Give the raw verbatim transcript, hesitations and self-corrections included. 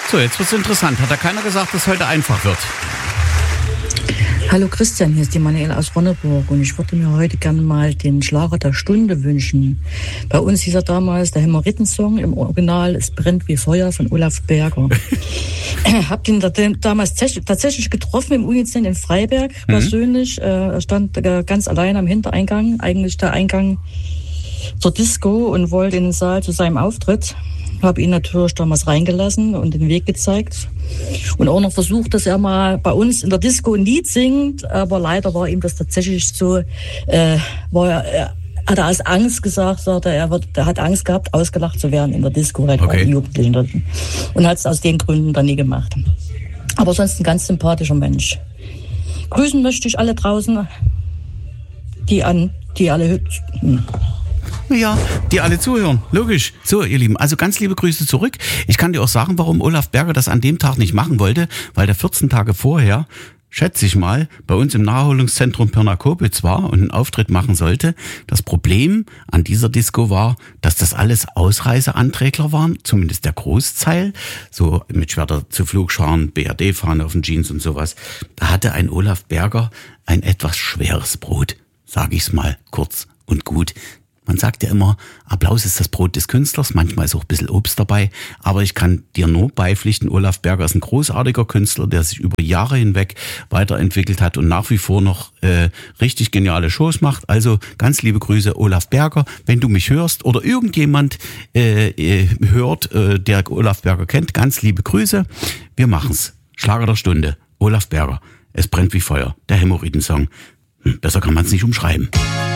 So, jetzt wird's interessant. Hat da keiner gesagt, dass heute einfach wird? Hallo Christian, hier ist die Manuela aus Ronneburg und ich würde mir heute gerne mal den Schlager der Stunde wünschen. Bei uns hieß er damals der Hämorrhoidensong, im Original Es brennt wie Feuer von Olaf Berger. Hab ihn da, damals tatsächlich getroffen im Unizent in Freiberg mhm. persönlich. Er stand ganz allein am Hintereingang, eigentlich der Eingang zur Disco und wollte in den Saal zu seinem Auftritt. Habe ihn natürlich damals reingelassen und den Weg gezeigt. Und auch noch versucht, dass er mal bei uns in der Disco ein Lied singt. Aber leider war ihm das tatsächlich so, äh, war er, er hat er aus Angst gesagt, sagte er, wird, er hat Angst gehabt, ausgelacht zu werden in der Disco. Okay. Jugendlichen. Und hat es aus den Gründen dann nie gemacht. Aber sonst ein ganz sympathischer Mensch. Grüßen möchte ich alle draußen, die an, die alle... Hm. Ja, die alle zuhören, logisch. So, ihr Lieben, also ganz liebe Grüße zurück. Ich kann dir auch sagen, warum Olaf Berger das an dem Tag nicht machen wollte, weil der vierzehn Tage vorher, schätze ich mal, bei uns im Naherholungszentrum Pirna-Kobitz war und einen Auftritt machen sollte. Das Problem an dieser Disco war, dass das alles Ausreiseanträgler waren, zumindest der Großteil, so mit Schwerter zu Flugscharen, B R D-Fahne auf den Jeans und sowas. Da hatte ein Olaf Berger ein etwas schweres Brot, sage ich's mal kurz und gut. Man sagt ja immer, Applaus ist das Brot des Künstlers, manchmal ist auch ein bisschen Obst dabei, aber ich kann dir nur beipflichten, Olaf Berger ist ein großartiger Künstler, der sich über Jahre hinweg weiterentwickelt hat und nach wie vor noch äh, richtig geniale Shows macht. Also ganz liebe Grüße, Olaf Berger, wenn du mich hörst oder irgendjemand äh, äh, hört, äh, der Olaf Berger kennt, ganz liebe Grüße. Wir machen's. Schlager der Stunde, Olaf Berger, Es brennt wie Feuer, der Hämorrhoidensong. Hm, besser kann man's nicht umschreiben.